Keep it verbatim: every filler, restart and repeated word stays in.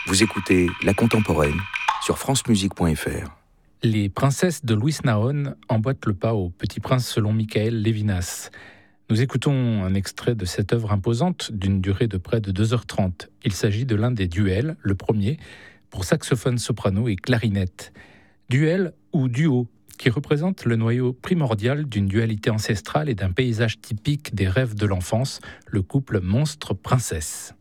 Vous écoutez La Contemporaine sur francemusique point f r. Les princesses de Luis Nahon emboîtent le pas au Petit Prince selon Michael Levinas. Nous écoutons un extrait de cette œuvre imposante d'une durée de près de deux heures trente. Il s'agit de l'un des duels, le premier, pour saxophone soprano et clarinette. Duel ou duo, qui représente le noyau primordial d'une dualité ancestrale et d'un paysage typique des rêves de l'enfance, le couple monstre-princesse.